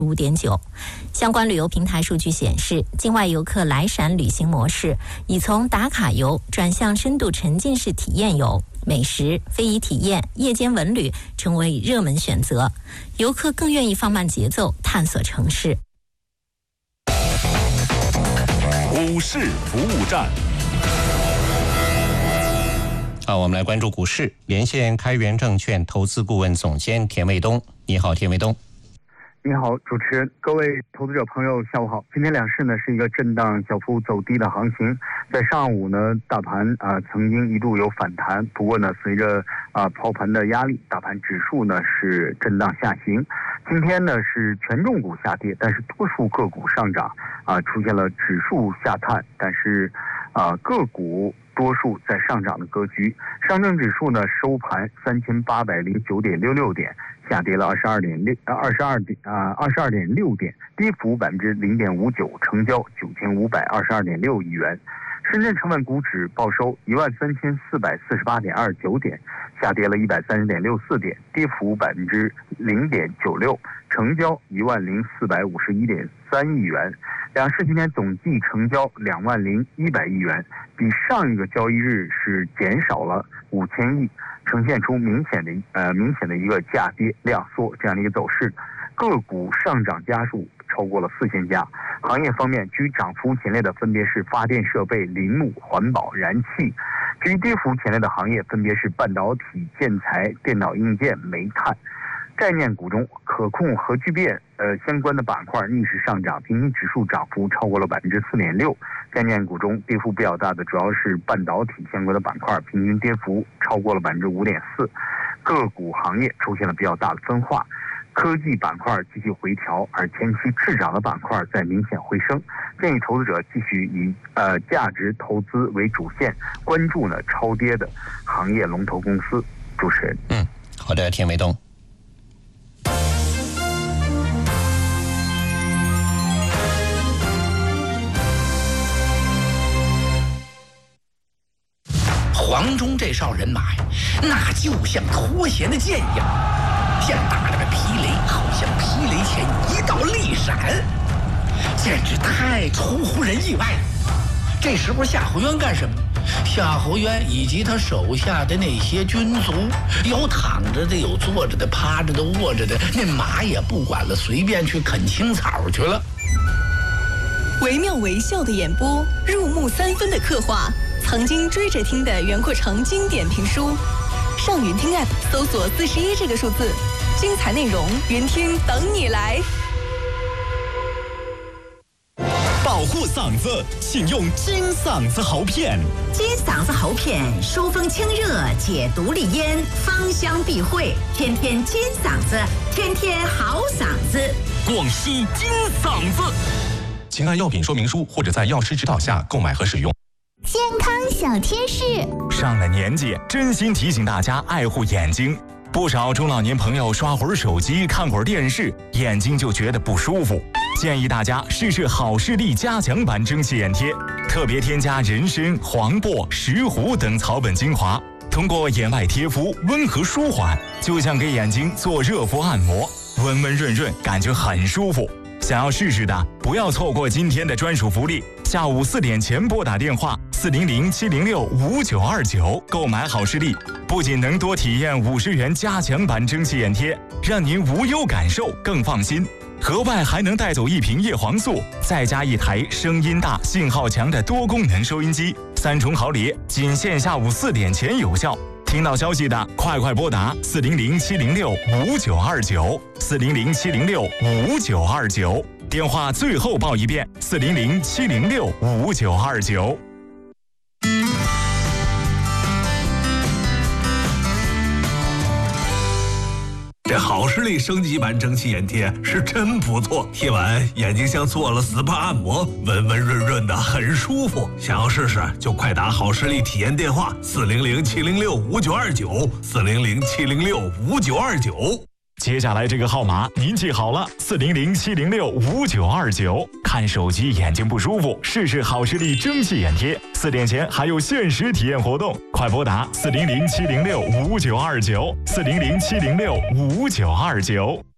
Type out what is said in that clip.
5.9%。相关旅游平台数据显示，境外游客来陕旅行模式已从打卡游转向深度沉浸式体验游，美食、非遗体验、夜间文旅成为热门选择，游客更愿意放慢节奏探索城市。 股市服务站。 好，我们来关注股市，连线开源证券投资顾问总监田卫东。你好，田卫东。 你好，主持人，各位投资者朋友，下午好。今天两市呢是一个震荡小幅走低的行情，在上午呢，大盘曾经一度有反弹，不过呢，随着抛盘的压力，大盘指数呢是震荡下行。今天呢是权重股下跌，但是多数个股上涨，出现了指数下探，但是个股多数在上涨的格局。上证指数呢收盘3809.66点。下跌了22.6点，跌幅0.59%，成交9522.6亿元。深圳成分股指报收13448.29点，下跌了130.64点，跌幅0.96%，成交10451.3亿元。两市今天总计成交20100亿元，比上一个交易日是减少了5000亿。呈现出明显的一个价跌量缩这样的一个走势，个股上涨家数超过了4000家。行业方面，居涨幅前列的分别是发电设备、林木、环保、燃气；居跌幅前列的行业分别是半导体、建材、电脑硬件、煤炭。概念股中，可控核聚变相关的板块逆势上涨，平均指数涨幅超过了4.6%。概念股中跌幅比较大的主要是半导体相关的板块，平均跌幅超过了5.4%。个股行业出现了比较大的分化，科技板块继续回调，而前期滞涨的板块在明显回升。建议投资者继续以价值投资为主线，关注呢超跌的行业龙头公司。主持人， 好的，田卫东。 黄忠这哨人马呀，那就像脱弦的箭一样，像打了个霹雷，好像霹雷前一道利闪，简直太出乎人意外了。这时候夏侯渊干什么？夏侯渊以及他手下的那些军卒，有躺着的，有坐着的，趴着的，卧着的，那马也不管了，随便去啃青草去了。 惟妙惟肖的演播，入木3分的刻画，曾经追着听的袁阔成经典评书。上云听 App 搜索41这个数字，精彩内容云听等你来。 保护嗓子，请用金嗓子喉片。 金嗓子喉片，疏风清热，解毒利咽，芳香避秽，天天金嗓子，天天好嗓子。 广西金嗓子。请按药品说明书或者在药师指导下购买和使用。 健康小贴士： 上了年纪，真心提醒大家爱护眼睛。不少中老年朋友刷会儿手机、看会儿电视，眼睛就觉得不舒服。建议大家试试好视力加强版蒸汽眼贴，特别添加人参、黄柏、石斛等草本精华，通过眼外贴敷，温和舒缓，就像给眼睛做热敷按摩，温温润润，感觉很舒服。想要试试的，不要错过今天的专属福利，下午4点前拨打电话400-706-5929购买好视力，不仅能多体验50元加强版蒸汽眼贴，让您无忧感受，更放心。额外还能带走1瓶叶黄素，再加1台声音大、信号强的多功能收音机，3重好礼，仅限下午4点前有效。听到消息的，快拨打400-706-5929，400-706-5929，电话最后报一遍，400-706-5929。 这好视力升级版蒸汽眼贴是真不错，贴完眼睛像做了 SPA 按摩，温温润润的，很舒服。想要试试就快打好视力体验电话400-706-5929，400-706-5929。 接下来这个号码您记好了，400-706-5929。看手机眼睛不舒服，试试好视力蒸汽眼贴，4点前还有限时体验活动，快拨打400-706-5929，400-706-5929。